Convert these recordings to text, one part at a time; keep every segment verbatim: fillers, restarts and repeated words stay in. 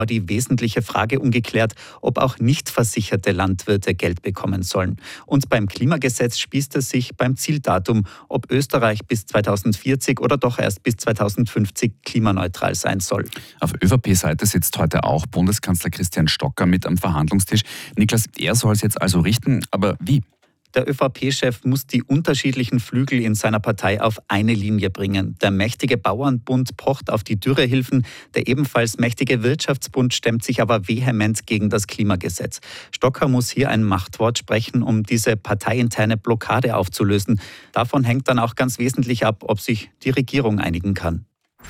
die wesentliche Frage ungeklärt, ob auch nicht versicherte Landwirte Geld bekommen sollen. Und beim Klimagesetz spießt es sich beim Zieldatum, ob Österreich bis zweitausendvierzig oder doch erst bis zweitausendfünfzig klimaneutral sein soll. Auf ÖVP-Seite sitzt heute auch Bundeskanzler Christian Stocker mit am Verhandlungstisch. Niklas, er soll es jetzt also richten, aber wie? Der ÖVP-Chef muss die unterschiedlichen Flügel in seiner Partei auf eine Linie bringen. Der mächtige Bauernbund pocht auf die Dürrehilfen, der ebenfalls mächtige Wirtschaftsbund stemmt sich aber vehement gegen das Klimagesetz. Stocker muss hier ein Machtwort sprechen, um diese parteiinterne Blockade aufzulösen. Davon hängt dann auch ganz wesentlich ab, ob sich die Regierung einigen kann.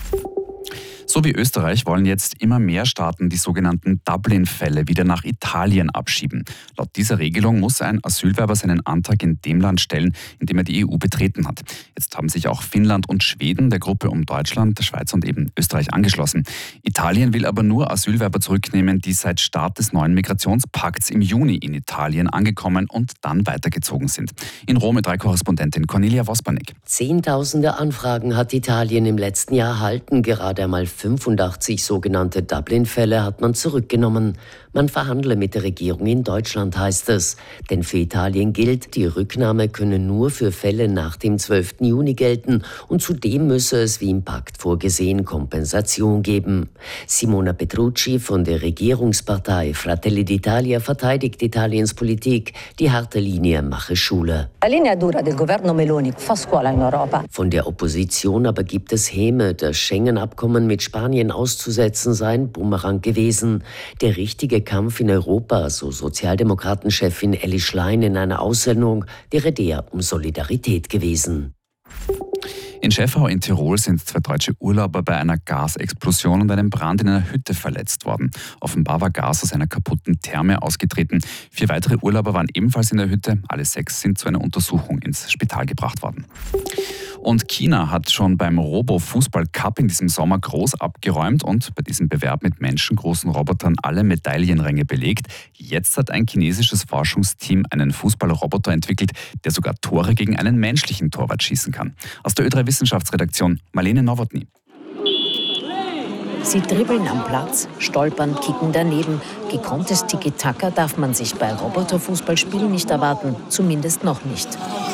So wie Österreich wollen jetzt immer mehr Staaten die sogenannten Dublin-Fälle wieder nach Italien abschieben. Laut dieser Regelung muss ein Asylwerber seinen Antrag in dem Land stellen, in dem er die E U betreten hat. Jetzt haben sich auch Finnland und Schweden der Gruppe um Deutschland, der Schweiz und eben Österreich angeschlossen. Italien will aber nur Asylwerber zurücknehmen, die seit Start des neuen Migrationspakts im Juni in Italien angekommen und dann weitergezogen sind. In Rom mit drei Korrespondentin Cornelia Wospanek. Zehntausende Anfragen hat Italien im letzten Jahr erhalten, gerade einmal fünfundachtzig sogenannte Dublin-Fälle hat man zurückgenommen. Man verhandle mit der Regierung in Deutschland, heißt es. Denn für Italien gilt, die Rücknahme könne nur für Fälle nach dem zwölften Juni gelten und zudem müsse es wie im Pakt vorgesehen Kompensation geben. Simona Petrucci von der Regierungspartei Fratelli d'Italia verteidigt Italiens Politik. Die harte Linie mache Schule. La linea dura del governo Meloni fa scuola in Europa. Von der Opposition aber gibt es Häme. Das Schengen-Abkommen mit Spanien auszusetzen sei ein Bumerang gewesen. Der richtige Kampf in Europa, so Sozialdemokratenchefin Elli Schlein in einer Aussendung, wäre der um Solidarität gewesen. In Schäffau in Tirol sind zwei deutsche Urlauber bei einer Gasexplosion und einem Brand in einer Hütte verletzt worden. Offenbar war Gas aus einer kaputten Therme ausgetreten. Vier weitere Urlauber waren ebenfalls in der Hütte. Alle sechs sind zu einer Untersuchung ins Spital gebracht worden. Und China hat schon beim Robo-Fußball-Cup in diesem Sommer groß abgeräumt und bei diesem Bewerb mit menschengroßen Robotern alle Medaillenränge belegt. Jetzt hat ein chinesisches Forschungsteam einen Fußballroboter entwickelt, der sogar Tore gegen einen menschlichen Torwart schießen kann. Aus der Ö drei Wissenschaftsredaktion Marlene Nowotny. Sie dribbeln am Platz, stolpern, kicken daneben. Gekonntes Tiki-Taka darf man sich bei Roboterfußballspielen nicht erwarten, zumindest noch nicht.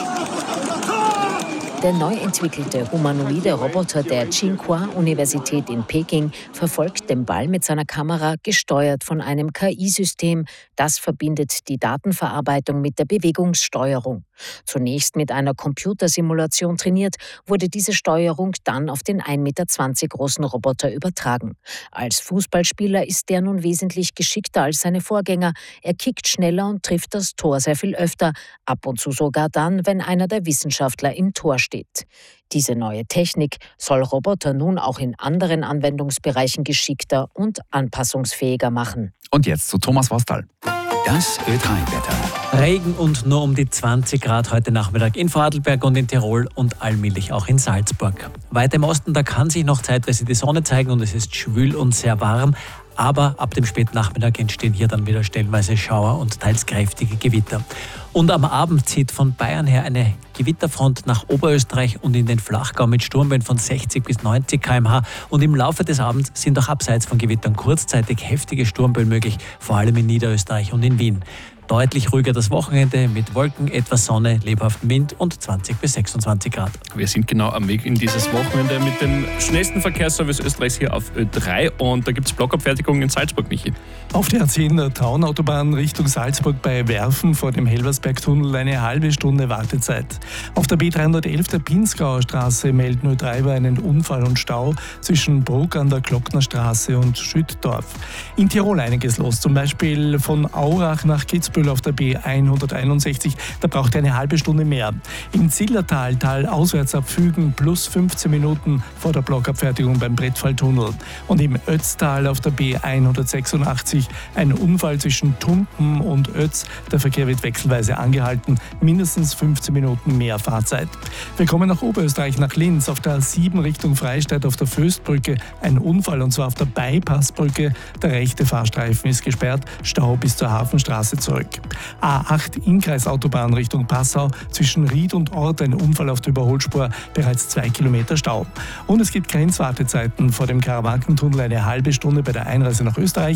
Der neu entwickelte humanoide Roboter der Tsinghua-Universität in Peking verfolgt den Ball mit seiner Kamera, gesteuert von einem K I-System. Das verbindet die Datenverarbeitung mit der Bewegungssteuerung. Zunächst mit einer Computersimulation trainiert, wurde diese Steuerung dann auf den ein Meter zwanzig großen Roboter übertragen. Als Fußballspieler ist der nun wesentlich geschickter als seine Vorgänger. Er kickt schneller und trifft das Tor sehr viel öfter, ab und zu sogar dann, wenn einer der Wissenschaftler im Tor steht. Diese neue Technik soll Roboter nun auch in anderen Anwendungsbereichen geschickter und anpassungsfähiger machen. Und jetzt zu Thomas Wastal. Das Ö drei Wetter. Regen und nur um die zwanzig Grad heute Nachmittag in Vorarlberg und in Tirol und allmählich auch in Salzburg. Weit im Osten, da kann sich noch zeitweise die Sonne zeigen und es ist schwül und sehr warm. Aber ab dem Spätnachmittag entstehen hier dann wieder stellenweise Schauer und teils kräftige Gewitter. Und am Abend zieht von Bayern her eine Gewitterfront nach Oberösterreich und in den Flachgau mit Sturmböen von sechzig bis neunzig Kilometer pro Stunde. Und im Laufe des Abends sind auch abseits von Gewittern kurzzeitig heftige Sturmböen möglich, vor allem in Niederösterreich und in Wien. Deutlich ruhiger das Wochenende mit Wolken, etwas Sonne, lebhaftem Wind und zwanzig bis sechsundzwanzig Grad. Wir sind genau am Weg in dieses Wochenende mit dem schnellsten Verkehrsservice Österreichs hier auf Ö drei und da gibt es Blockabfertigung in Salzburg, Michi. Auf der A zehn der Traunautobahn Richtung Salzburg bei Werfen vor dem Helversbergtunnel eine halbe Stunde Wartezeit. Auf der B dreihundertelf der Pinzgauer Straße melden Ö drei über einen Unfall und Stau zwischen Bruck an der Glocknerstraße und Schüttdorf. In Tirol einiges los, zum Beispiel von Aurach nach Kitzbühel auf der B hunderteinundsechzig, da braucht ihr eine halbe Stunde mehr. Im Zillertal, Tal auswärts ab Fügen, plus fünfzehn Minuten vor der Blockabfertigung beim Brettfalltunnel. Und im Ötztal auf der B hundertsechsundachtzig ein Unfall zwischen Tumpen und Ötz. Der Verkehr wird wechselweise angehalten, mindestens fünfzehn Minuten mehr Fahrzeit. Wir kommen nach Oberösterreich, nach Linz, auf der A sieben Richtung Freistadt auf der Föstbrücke. Ein Unfall und zwar auf der Bypassbrücke. Der rechte Fahrstreifen ist gesperrt, Stau bis zur Hafenstraße zurück. Salzburg. A acht Innkreisautobahn Richtung Passau, zwischen Ried und Ort ein Unfall auf der Überholspur, bereits zwei Kilometer Stau. Und es gibt Grenzwartezeiten vor dem Karawankentunnel, eine halbe Stunde bei der Einreise nach Österreich.